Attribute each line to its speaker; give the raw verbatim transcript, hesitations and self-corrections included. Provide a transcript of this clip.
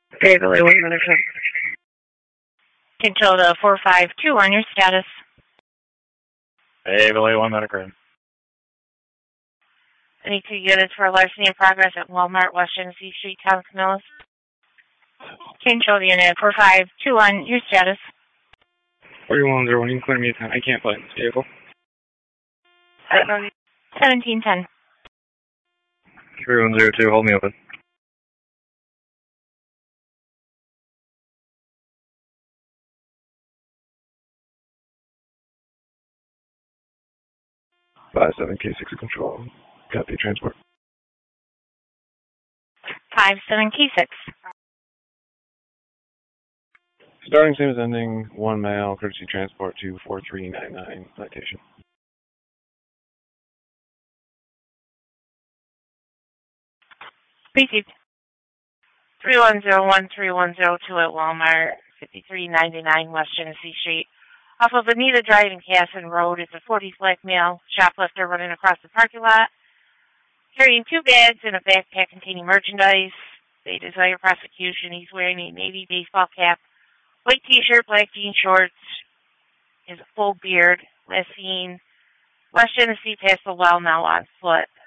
Speaker 1: Okay, Billy, one minute.
Speaker 2: Control to four five two on your status.
Speaker 3: Hey, Billy, one minute.
Speaker 2: Any two units for larceny in progress at Walmart, West Genesee Street, Town Camillus. Control unit four five two on your status.
Speaker 3: forty-one oh one, you can clear me a time. I can't play in this vehicle.
Speaker 2: seventeen ten.
Speaker 3: three one zero two, hold me open. five seven K six control. Copy transport.
Speaker 2: five seven K six.
Speaker 3: Starting same as ending, one mail, courtesy transport to four three nine nine, citation.
Speaker 2: Received. three one zero one three one zero two at Walmart, fifty-three ninety-nine West Genesee Street. Off of Anita Drive and Casson Road, it's a forties black male shoplifter running across the parking lot, carrying two bags and a backpack containing merchandise. They desire prosecution. He's wearing a navy baseball cap, white t-shirt, black jean shorts, has a full beard. Last seen West Genesee past the well, now on foot.